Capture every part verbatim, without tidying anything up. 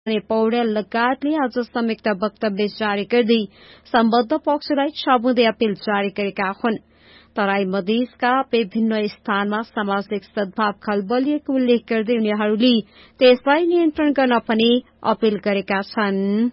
पौडेल लगायतले आज संयुक्त वक्तव्य जारी गर्दै सम्बद्ध पक्षलाई सबुदै अपील जारी गरेका हुन्। तराई मधेसका विभिन्न स्थानमा सामाजिक सद्भाव खलबलिएको उल्लेख गर्दै उनीहरूले त्यसलाई नियन्त्रण गर्न पनि अपील गरेका छन्।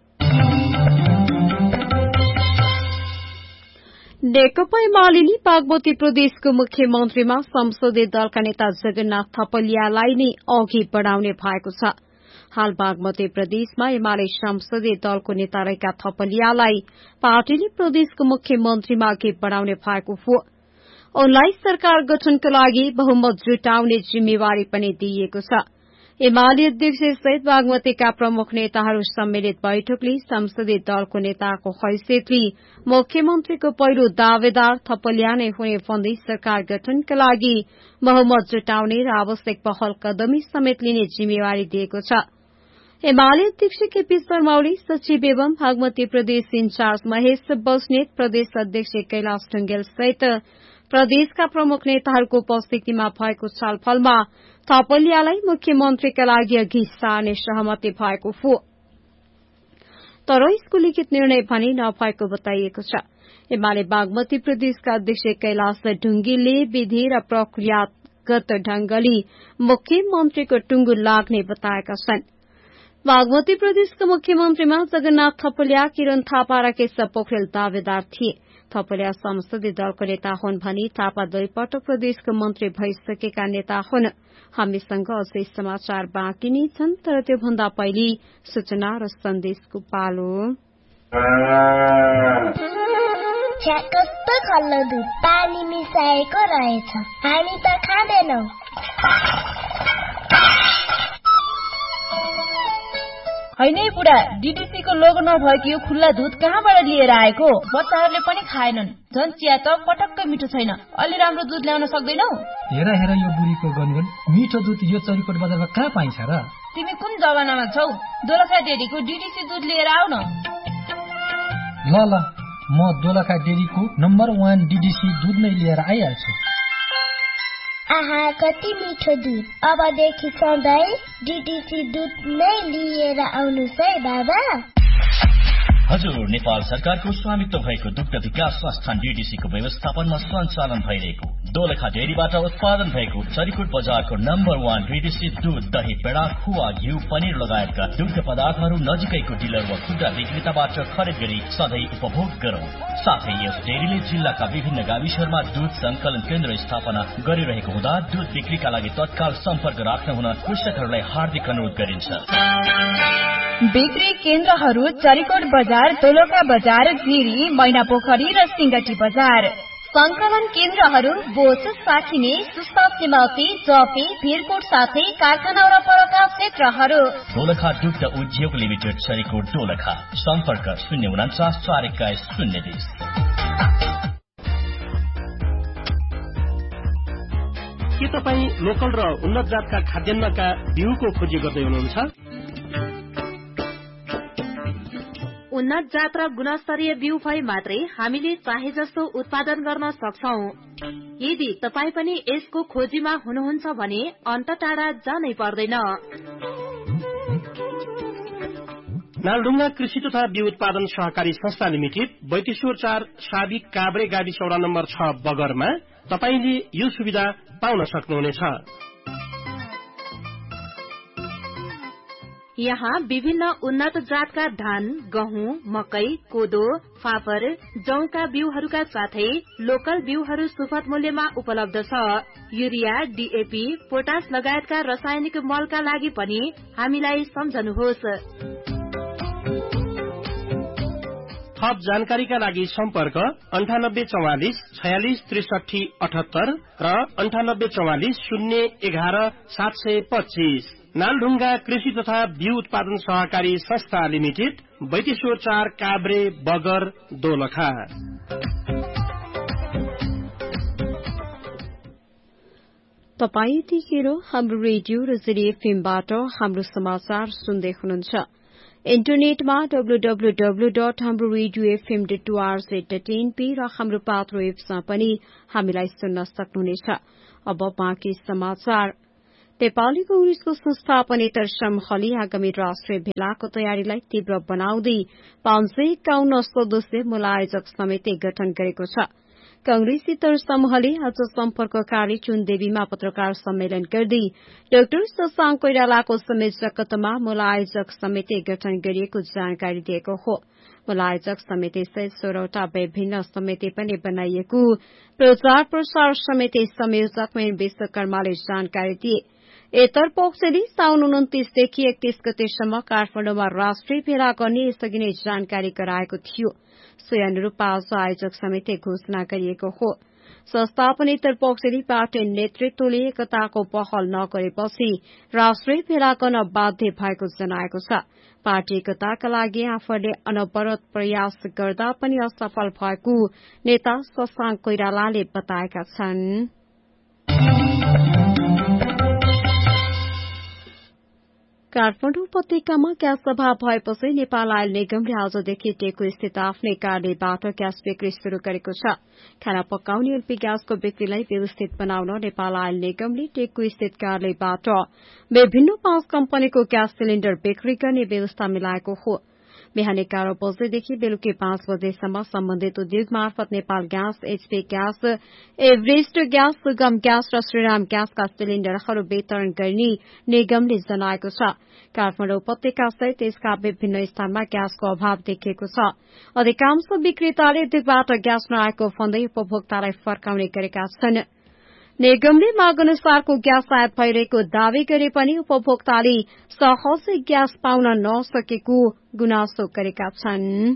नेकपा एमाले बागमती प्रदेशको मुख्यमन्त्रीमा संसदीय दलका नेता जगन्नाथ थपलियालाई नै अघि बढ़ाउने भएको छ। हाल बागमती प्रदेशमा एमाले संसदीय दलको नेता रहेका थपलियालाई पार्टीले प्रदेशको मुख्यमन्त्रीमा अघि बढ़ाउने भएको हो। उनलाई सरकार गठनका लागि बहुमत जुटाउने जिम्मेवारी पनि दिइएको छ। एमाले अध्यक्ष सहित बागमतीका प्रमुख नेताहरू सम्मिलित बैठकले संसदीय दलको नेताको हैसियतले मुख्यमन्त्रीको पहिलो दावेदार थपलिया नै हुने भन्दै सरकार गठनका लागि बहुमत जुटाउने र आवश्यक पहल कदमी समेत लिने जिम्मेवारी दिएको छ। एमाले अध्यक्ष केपी शर्मा ओली, सचिव एवं बागमती प्रदेश इन्चार्ज महेश बस्नेत, प्रदेश अध्यक्ष कैलाश ढुंगेल सहित प्रदेशका प्रमुख नेताहरूको उपस्थितिमा भएको छलफलमा थपलियालाई मुख्यमन्त्रीका लागि अघि सार्ने सहमति भएको हो। तर यसको लिखित निर्णय भने नभएको बताइएको छ। एमाले बागमती प्रदेशका अध्यक्ष कैलाश ढुंगेलले विधि र प्रक्रियागत ढंगले मुख्यमन्त्रीको टुंगो लाग्ने बताएका छन्। बागमती प्रदेशका मुख्यमन्त्रीमा जगन्नाथ थपलिया, किरण थापा र केशव पोखरेल दावेदार थिए। थपलिया संसदीय दलको नेता हुन् भने थापा दुईपटक प्रदेशको मन्त्री भइसकेका नेता हुन्। हामीसँग अझै समाचार बाँकी नै छन्, तर त्योभन्दा पहिले सूचना र सन्देशको पालो। कस्तो खल्लो दुध पानी मिसाएको रहेछ, हामी त खाँदैनौ। हैनै बुढा, डीडीसीको लोगो नभएको यो खुल्ला दुध कहाँबाट लिएर आएको? बच्चाहरूले पनि खाएनन्। झन् चिया त पटक्कै मिठो छैन। अलि राम्रो दुध ल्याउन सक्दैनौ? हेर हेर यो बुढीको गनगन, मिठो दुध यो चरीकोट बजारमा कहाँ पाइन्छ र? तिमी कुन जमानामा छौ? दोलखा डेरीको डीडीसी दुध लिएर आऊ न। ल ल, म दोलखा डेरीको नम्बर वान डीडीसी दुध नै लिएर आइहाल्छु। आहा, कति मिठो दुध। अबदेखि सधैँ डीडीसी दुध नै लिएर आउनुस् है बाबा। हजुर, नेपाल सरकारको स्वामित्व भएको दुग्ध विकास संस्थान डीडीसीको व्यवस्थापनमा सञ्चालन भइरहेको दोलखा डेरीबाट उत्पादन भएको चरीकोट बजारको नम्बर वान डीडीसी दूध, दही, पेडा, खुवा, घिउ, पनिर लगायतका दुग्ध पदार्थहरू नजिकैको डिलर वा खुद्रा विक्रेताबाट खरिद गरी सधैँ उपभोग गरौं। साथै यस डेरीले जिल्लाका विभिन्न गाविसहरूमा दूध संकलन केन्द्र स्थापना गरिरहेको हुँदा दूध बिक्रीका लागि तत्काल सम्पर्क राख्न हुन कृषकहरूलाई हार्दिक अनुरोध गरिन्छ। बिक्री केन्द्रहरू चरीकोट बजार, दोलखा बजार, गिरी, मैना पोखरी र सिंगटी बजार। संकलन केन्द्रहरू बोच, साखिने, सुस्ता, सिमौती, जफी, भिरकोट साथै कारखाना र परका क्षेत्रहरू। दोलखा दुग्ध उद्योग लिमिटेड, चरीकोट, दोलखा। सम्पर्क शून्य उन्चास चार एक्काइस शून्य बीस। के तपाईँ लोकल र उन्नत जातका खाद्यान्नका बिउको खोजी गर्दै हुनुहुन्छ? उन्नत जात र गुणस्तरीय बिउ भए मात्रै हामीले चाहे जस्तो उत्पादन गर्न सक्छौं। यदि तपाईँ पनि यसको खोजीमा हुनुहुन्छ भने अन्त टाढा जानै पर्दैन। नालढुङ्गा कृषि तथा बिउ उत्पादन सहकारी संस्था लिमिटेड, बैतेश्वर चार, साबिक काभ्रे गाविस वडा नम्बर छ बगरमा तपाईले यो सुविधा पाउन सक्नुहुनेछ। यहाँ विभिन्न उन्नत जातका धान, गहुँ, मकै, कोदो, फापर, जौका बिउहरूका साथै लोकल बिउहरू सुपथ मूल्यमा उपलब्ध छ। युरिया, डीएपी, पोटास लगायतका रासायनिक मलका लागि पनि हामीलाई सम्झनुहोस्। थप जानकारीका लागि सम्पर्क अन्ठानब्बे चौवालिस छयालिस त्रिसठी अठहत्तर र अन्ठानब्बे चौवालिस शून्य एघार सात सय पच्चीस। नालढुङ्गा कृषि तथा बिउ उत्पादन सहकारी संस्था लिमिटेड, बैतेश्वर चार, काभ्रे, बगर, दोलखा। तपाई यतिखेर हाम्रो रेडियो र जिरी एफएमबाट हाम्रो समाचार सुन्दै हुनुहुन्छ। इन्टरनेटमा डब्लु डब्लु डब्लु डट हाम्रो radio FM dot ORG dot NP र हाम्रो पात्रो एप्समा पनि हामीलाई सुन्न सक्नुहुनेछ। अब बाँकी समाचार। नेपाली कांग्रेसको संस्थापनेतर समूहले आगामी राष्ट्रिय भेलाको तयारीलाई तीव्र बनाउँदै पाँच सय एकाउन्न सदस्य मूल आयोजक समिति गठन गरेको छ। कांग्रेसेतर समूहले आज सम्पर्क कार्य चुनदेवीमा पत्रकार सम्मेलन गर्दै डाक्टर शशाङ्क कोइरालाको संयोजकत्वमा मूल आयोजक समिति गठन गरिएको जानकारी दिएको हो। मूल आयोजक समिति सहित सोह्रवटा विभिन्न समिति पनि बनाइएको प्रचार प्रसार समिति संयोजक मेन विश्वकर्माले जानकारी दिए। एतरपक्षले साउन उन्तिसदेखि एकतीस गतेसम्म काठमाडौँमा राष्ट्रिय भेला गर्ने यसअघि नै जानकारी गराएको थियो। सोही अनुरूप आज आयोजक समिति घोषणा गरिएको हो। संस्थापनेतर पक्षले पार्टी नेतृत्वले एकताको पहल नगरेपछि राष्ट्रिय भेला गर्न बाध्य भएको जनाएको छ। पार्टी एकताका लागि आफूले अनवरत प्रयास गर्दा पनि असफल भएको नेता शशाङ्क कोइरालाले बताएका छन्। काठमाडौँ उपत्यकामा ग्यास अभाव भएपछि नेपाल आयल निगमले आजदेखि टेकु स्थित आफ्नै कार्यालयबाट ग्यास बिक्री शुरू गरेको छ। खाना पकाउने एलपी ग्यासको बिक्रीलाई व्यवस्थित बनाउन नेपाल आयल निगमले टेकु स्थित कार्यालयबाट विभिन्न पाँच कम्पनीको ग्यास सिलिण्डर बिक्री गर्ने व्यवस्था मिलाएको हो। बिहान एघार बजेदेखि बेलुकी पाँच बजेसम्म सम्बन्धित उद्योग मार्फत Nepal gas, HP gas, Everest gas, सुगम ग्यास र श्रीराम ग्यासका सिलिण्डरहरू वितरण गर्ने निगमले जनाएको छ। काठमाडौँ उपत्यका सहित देशका विभिन्न स्थानमा ग्यासको अभाव देखिएको छ। अधिकांश विक्रेताले उद्योगबाट ग्यास नआएको भन्दै उपभोक्तालाई फर्काउने गरेका छन्। निगमले माग अनुसारको ग्यास आयात भइरहेको दावी गरे पनि उपभोक्ताले सहजै ग्यास पाउन नसकेको गुनासो गरेका छन्।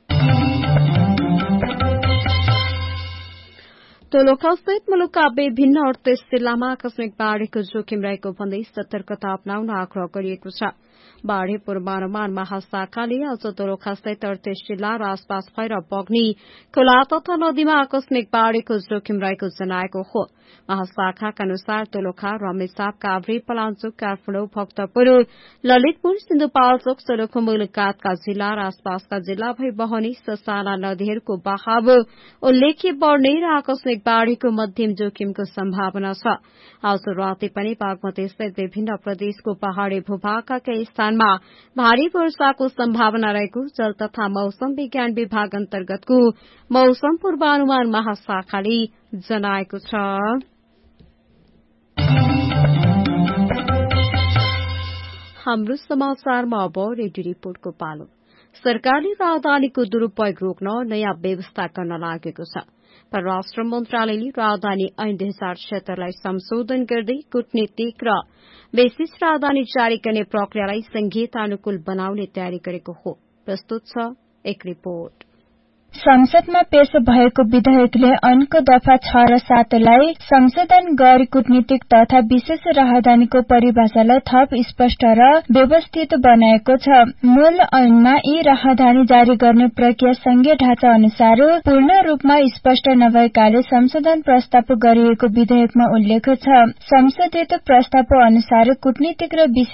दोलखासहित मुलुकका विभिन्न अडतीस जिल्लामा आकस्मिक बाढ़ीको जोखिम रहेको भन्दै सतर्कता अपनाउन आग्रह गरिएको छ। बाढ़ी पूर्वानुमान महाशाखाले आज दोलखासहित अडतीस जिल्ला र आसपास भएर बग्ने खोला तथा नदीमा आकस्मिक बाढ़ीको जोखिम रहेको जनाएको हो। महाशाखाका अनुसार दोलखा, रामेछाप, काभ्रे, पलाञ्चोक, काठमाडौँ, भक्तपुर, ललितपुर, सिन्धुपाल्चोक, सोलुखुम्बु लगायतका जिल्ला र आसपासका जिल्ला भई बहने ससाना नदीहरूको बहाव उल्लेख्य बढ़ने र आकस्मिक बाढ़ीको मध्यम जोखिमको सम्भावना छ। आज राति पनि बागमती सहित विभिन्न प्रदेशको पहाड़ी भूभागका केही स्थानमा भारी वर्षाको सम्भावना रहेको जल तथा मौसम विज्ञान विभाग अन्तर्गतको मौसम पूर्वानुमान महाशाखाले जनाएको छ। हाम्रो समाचारमा अब रेडियो रिपोर्टको पालो। सरकारले राजधानीको दुरूपयोग रोक्न नयाँ व्यवस्था गर्न लागेको छ। परराष्ट्र मन्त्रालयले राजधानी ऐन दुई हजार छिहत्तरलाई संशोधन गर्दै कूटनीतिक र विशेष राजधानी जारी गर्ने प्रक्रियालाई संहितानुकूल बनाउने तयारी गरेको हो। प्रस्तुत छ एक रिपोर्ट। संसदमा पेश भएको विधेयकले ऐनको दफा छ र सातलाई संशोधन गरी कूटनीतिक तथा विशेष राजधानीको परिभाषालाई थप स्पष्ट र व्यवस्थित बनाएको छ। मूल ऐनमा यी राजधानी जारी गर्ने प्रक्रिया संघीय ढाँचा अनुसार पूर्ण रूपमा स्पष्ट नभएकाले संशोधन प्रस्ताव गरिएको विधेयकमा उल्लेख छ। संशोधित प्रस्ताव अनुसार कूटनीतिक र विशेष